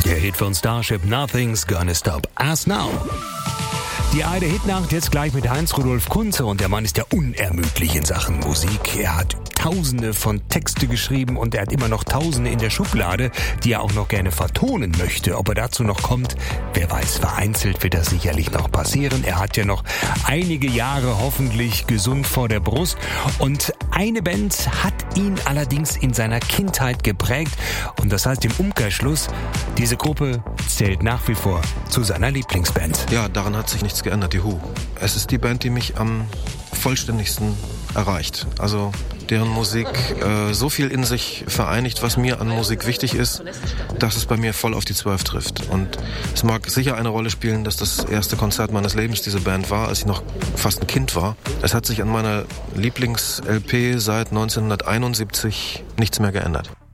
Der Hit von Starship, Nothing's Gonna Stop Us Now. Die eine Hitnacht jetzt gleich mit Heinz-Rudolf Kunze und der Mann ist ja unermüdlich in Sachen Musik. Er hat Tausende von Texte geschrieben und er hat immer noch Tausende in der Schublade, die er auch noch gerne vertonen möchte. Ob er dazu noch kommt, wer weiß, vereinzelt wird das sicherlich noch passieren. Er hat ja noch einige Jahre hoffentlich gesund vor der Brust und eine Band hat ihn allerdings in seiner Kindheit geprägt und das heißt im Umkehrschluss, diese Gruppe zählt nach wie vor zu seiner Lieblingsband. Ja, daran hat sich nichts geändert, die Who. Es ist die Band, die mich am vollständigsten erreicht. Also deren Musik so viel in sich vereinigt, was mir an Musik wichtig ist, dass es bei mir voll auf die 12 trifft. Und es mag sicher eine Rolle spielen, dass das erste Konzert meines Lebens diese Band war, als ich noch fast ein Kind war. Es hat sich an meiner Lieblings-LP seit 1971 nichts mehr geändert.